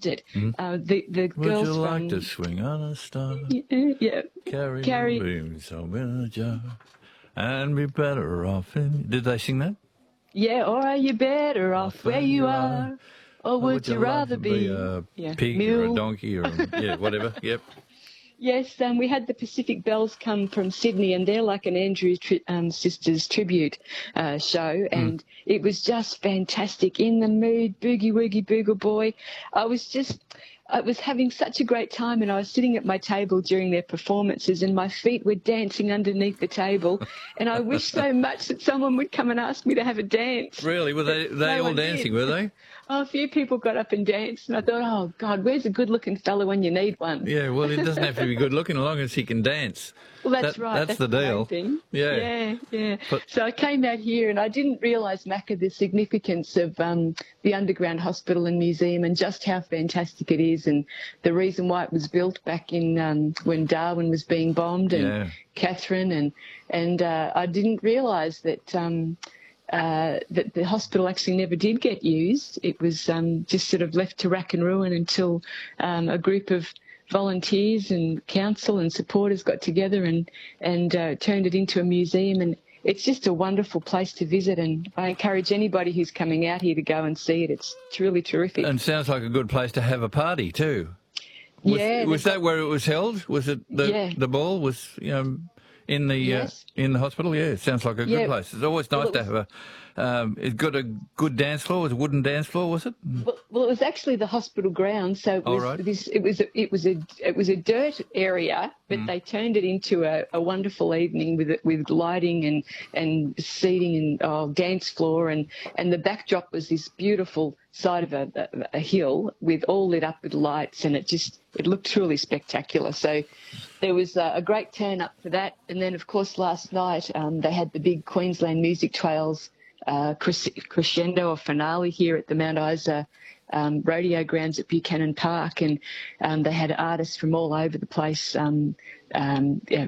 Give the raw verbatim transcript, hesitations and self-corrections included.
loved it. Mm. Uh, the the Would girls you like from to swing on a star? yeah, yeah. Carry, Carry- Carry. Some in a jar and be better off in... Did they sing that? Yeah, or are you better off where you are? Or would, would you, like rather to be, a yeah, pig or a mule? donkey or a, yeah, whatever? Yep. Yes, um, we had the Pacific Bells come from Sydney, and they're like an Andrews tri- um, Sisters tribute uh, show, and mm. it was just fantastic. In the mood, boogie woogie boogle boy. I was just, I was having such a great time, and I was sitting at my table during their performances, and my feet were dancing underneath the table, and I wished so much that someone would come and ask me to have a dance. Really? Were they, they no all dancing, did. were they? Oh, a few people got up and danced, and I thought, oh, God, where's a good-looking fella when you need one? Yeah, well, it doesn't have to be good-looking as long as he can dance. Well, that's that, right. That's, that's the, the deal. Main thing. Yeah. Yeah, yeah. But, so I came out here, and I didn't realise, Macca, the significance of um, the underground hospital and museum and just how fantastic it is, and the reason why it was built back in um, when Darwin was being bombed, and yeah. Catherine, and, and uh, I didn't realise that... Um, Uh, that the hospital actually never did get used. It was um, just sort of left to rack and ruin until um, a group of volunteers and council and supporters got together and, and uh, turned it into a museum. And it's just a wonderful place to visit, and I encourage anybody who's coming out here to go and see it. It's truly terrific. And sounds like a good place to have a party too. Was, yeah. Was that where it was held? Was it the, yeah. the ball was, you know... In the yes. uh, in the hospital, yeah, it sounds like a yeah. good place. It's always nice well, it to have a. Um, it got a good dance floor. It was a wooden dance floor, was it? Well, well, it was actually the hospital grounds. So it was oh, right. this. It was a, it was a it was a dirt area, but mm. they turned it into a, a wonderful evening with with lighting and and seating and oh, dance floor, and and the backdrop was this beautiful side of a, a, a hill with all lit up with lights, and it just it looked truly spectacular. So there was a, a great turn up for that, and then of course last night um, they had the big Queensland Music Trails uh, crescendo or finale here at the Mount Isa um, rodeo grounds at Buchanan Park, and um, they had artists from all over the place. Um, um, yeah,